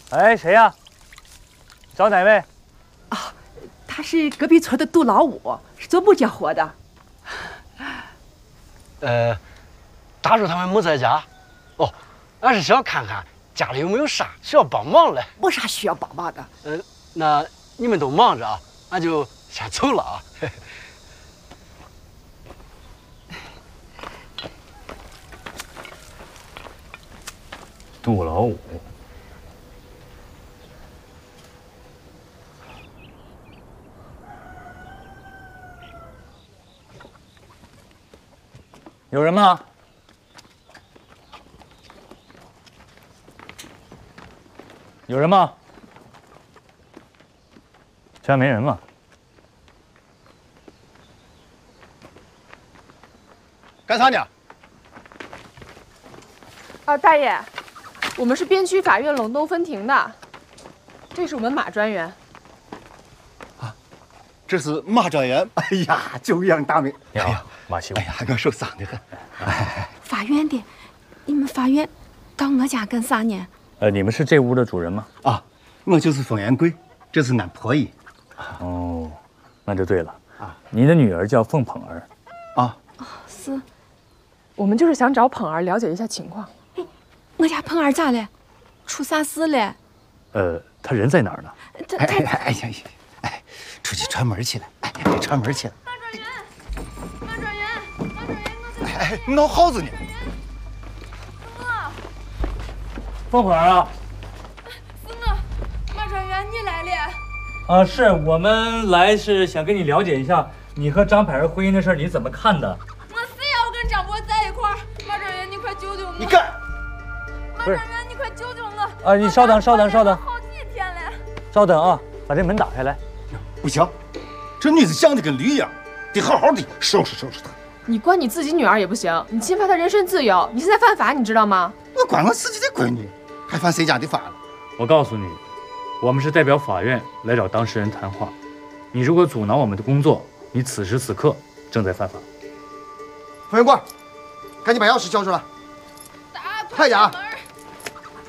哎，谁呀？找哪位？ 啊，他是隔壁村的杜老五，是做木匠活的。 大叔他们没在家。哦，俺是想看看家里有没有啥需要帮忙嘞。 没啥需要帮忙的。 那你们都忙着啊，俺就先走了啊。 杜老五。有人吗？有人吗？家没人吗？ 干啥呢？ 啊，大爷，我们是边区法院陇东分庭的，这是我们马专员。 这是马专员。哎呀，久仰大名。 你好，马西武。 哎呀，我受伤得很。 法院的，你们法院到我家干啥呢？ 你们是这屋的主人吗？ 啊，我就是冯元贵，这是俺婆姨。 哦，那就对了。啊，你的女儿叫凤捧儿。 啊， 是。 我们就是想找捧儿了解一下情况。 我家捧儿咋了？出啥事了？ 他人在哪儿呢？ 哎呀，出去串门去了。哎，串门去了。 马专员， 哎，闹耗子呢。 凤捧儿啊。 是我，马专员，你来了。 啊，是我们来是想跟你了解一下你和张牌儿婚姻的事，你怎么看的？ 我非要跟张博在一块儿，马专员，你快救救我！ 你干！ 马专员，你快救救我！ 啊，你稍等。 好几天了。 稍等啊，把这门打开来。 不行，这女子长得跟驴一样，得好好的收拾收拾她。 你管你自己女儿也不行，你侵犯她人身自由，你现在犯法，你知道吗？ 我管我自己的闺女，还犯谁家的法了？ 我告诉你，我们是代表法院来找当事人谈话。你如果阻挠我们的工作，你此时此刻正在犯法。 冯元贵，赶紧把钥匙交出来！快点啊！